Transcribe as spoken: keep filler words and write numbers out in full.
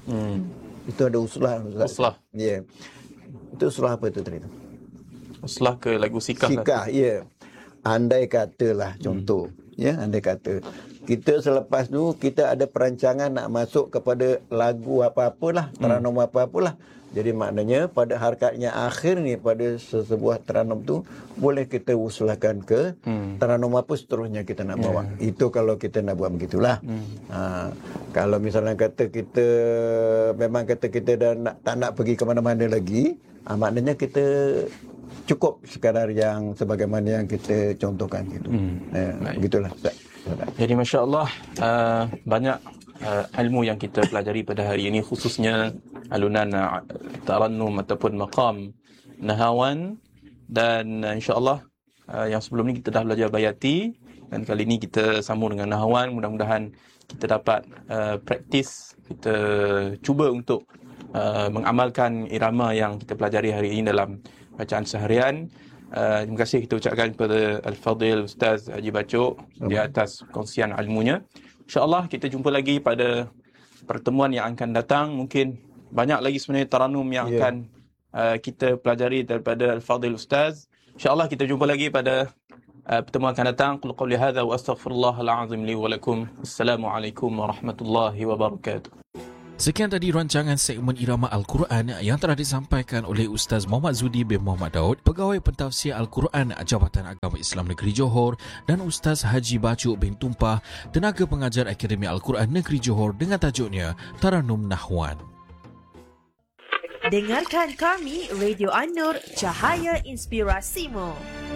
Hmm. Itu ada uslah. Uslah. Ya. Yeah. Itu uslah apa itu tadi? Uslah ke lagu sikah. Sikah, ya. Yeah. Andai katalah contoh, hmm. ya, andai kata kita selepas tu kita ada perancangan nak masuk kepada lagu apa-apalah, teranum hmm. apa-apalah. Jadi maknanya pada harkatnya akhir ni, pada sebuah teranum tu boleh kita usulkan ke hmm. teranum apa seterusnya kita nak bawa. Yeah. Itu kalau kita nak buat begitulah. Hmm. Ha, kalau misalnya kata kita memang kata kita dah nak, tak nak pergi ke mana-mana lagi, ha, maknanya kita cukup sekadar yang sebagaimana yang kita contohkan gitu. Hmm. Eh, begitulah. Jadi masya-Allah uh, banyak uh, ilmu yang kita pelajari pada hari ini, khususnya alunan uh, tarannum ataupun maqam nahawan, dan uh, insya-Allah uh, yang sebelum ni kita dah belajar bayati, dan kali ini kita sambung dengan nahawan. Mudah-mudahan kita dapat uh, praktis, kita cuba untuk uh, mengamalkan irama yang kita pelajari hari ini dalam bacaan seharian. Uh, terima kasih kita ucapkan kepada Al-Fadhil Ustaz Haji Bacok di atas kongsian ilmunya. InsyaAllah kita jumpa lagi pada pertemuan yang akan datang. Mungkin banyak lagi sebenarnya taranum yang yeah. akan uh, kita pelajari daripada Al-Fadhil Ustaz. InsyaAllah kita jumpa lagi pada uh, pertemuan akan datang. Qul qawli hadha wa astaghfirullahal azim li wa lakum. Assalamualaikum warahmatullahi wabarakatuh. Sekian tadi rancangan segmen Irama Al-Quran yang telah disampaikan oleh Ustaz Muhammad Zudi bin Muhammad Daud, Pegawai Pentafsir Al-Quran Jabatan Agama Islam Negeri Johor, dan Ustaz Haji Bacok bin Tumpah, Tenaga Pengajar Akademi Al-Quran Negeri Johor, dengan tajuknya Taranum Nahwan. Dengarkan kami, Radio An-Nur, Cahaya Inspirasimu.